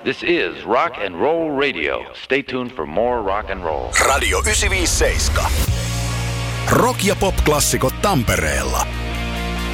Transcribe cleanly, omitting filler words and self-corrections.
This is Rock and Roll Radio. Stay tuned for more rock and roll. Radio 957. Rock- ja pop-klassikot Tampereella.